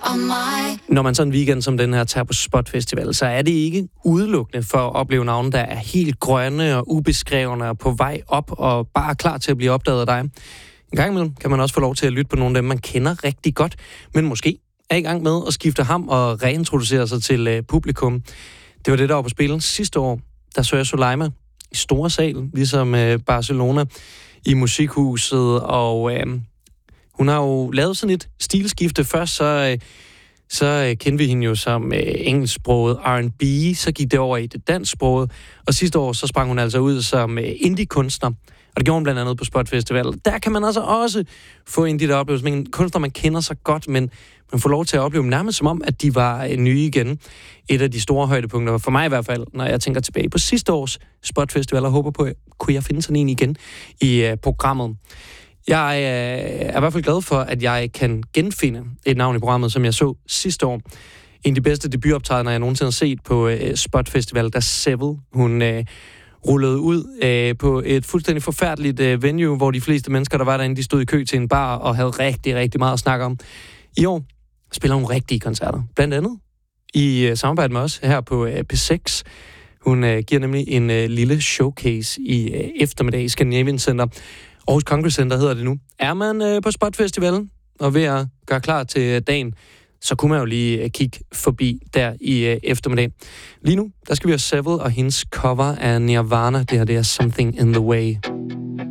Når man sådan en weekend som den her tager på Spot Festival, så er det ikke udelukkende for at opleve navne, der er helt grønne og ubeskrevne og på vej op og bare klar til at blive opdaget af dig. En gang imellem kan man også få lov til at lytte på nogle af dem, man kender rigtig godt, men måske er i gang med at skifte ham og reintroducere sig til publikum. Det var det, der var på spil sidste år. Der så jeg Soleima i store sal, ligesom Barcelona i Musikhuset, og hun har jo lavet sådan et stilskifte. Først så kendte vi hende jo som engelsksproget R&B, så gik det over i det dansksproget, og sidste år så sprang hun altså ud som indie-kunstner, og det gjorde hun blandt andet på Spot Festival. Der kan man altså også få en de oplevelser med en kunstner, man kender så godt, men man får lov til at opleve dem nærmest som om, at de var nye igen. Et af de store højdepunkter, for mig i hvert fald, når jeg tænker tilbage på sidste års Spot Festival, og håber på, kunne jeg finde sådan en igen i programmet. Jeg er i hvert fald glad for, at jeg kan genfinde et navn i programmet, som jeg så sidste år. En af de bedste debutoptrædener, jeg nogensinde har set på Spot Festival, da Seville, hun rullede ud på et fuldstændig forfærdeligt venue, hvor de fleste mennesker, der var derinde, de stod i kø til en bar og havde rigtig, rigtig meget at snakke om. I år spiller hun rigtige koncerter, blandt andet i samarbejde med os her på P6. Hun giver nemlig en lille showcase i eftermiddag i Scandinavian Center. Aarhus Congress Center hedder det nu. Er man på Spot Festivalen og ved at gøre klar til dagen, så kunne man jo lige kigge forbi der i eftermiddag. Lige nu, der skal vi have Seville og hendes cover af Nirvana. Det her, det er Something in the Way.